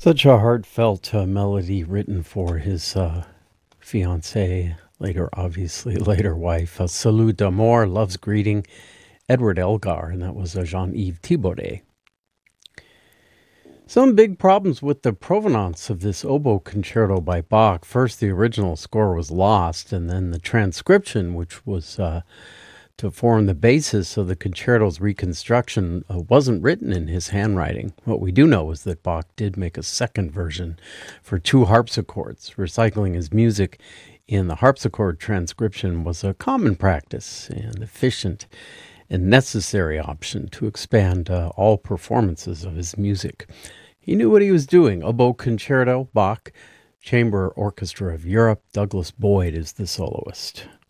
Such a heartfelt melody written for his fiancée, later wife. Salut d'amour, love's greeting, Edward Elgar, and that was Jean-Yves Thibaudet. Some big problems with the provenance of this oboe concerto by Bach. First, the original score was lost, and then the transcription, which was to form the basis of the concerto's reconstruction, wasn't written in his handwriting. What we do know is that Bach did make a second version for two harpsichords. Recycling his music in the harpsichord transcription was a common practice and efficient and necessary option to expand all performances of his music. He knew what he was doing. Oboe Concerto, Bach, Chamber Orchestra of Europe. Douglas Boyd is the soloist.